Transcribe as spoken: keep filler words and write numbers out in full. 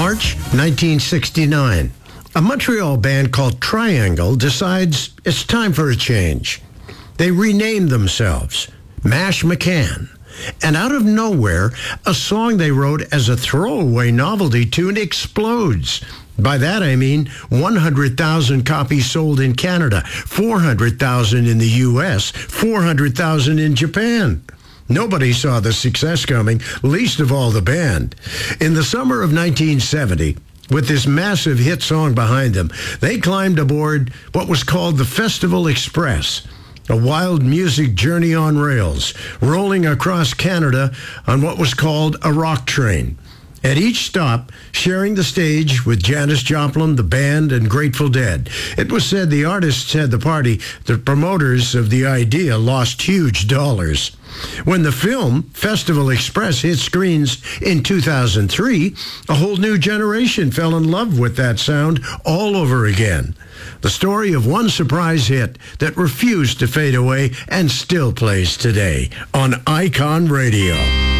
March nineteen sixty-nine. A Montreal band called Triangle decides it's time for a change. They rename themselves Mash McCann. And out of nowhere, a song they wrote as a throwaway novelty tune explodes. By that I mean one hundred thousand copies sold in Canada, four hundred thousand in the U S, four hundred thousand in Japan. Nobody saw the success coming, least of all the band. In the summer of nineteen seventy, with this massive hit song behind them, they climbed aboard what was called the Festival Express, a wild music journey on rails, rolling across Canada on what was called a rock train. At each stop, sharing the stage with Janis Joplin, the band, and Grateful Dead. It was said the artists had the party. The promoters of the idea lost huge dollars. When the film Festival Express hit screens in two thousand three, a whole new generation fell in love with that sound all over again. The story of one surprise hit that refused to fade away and still plays today on Icon Radio.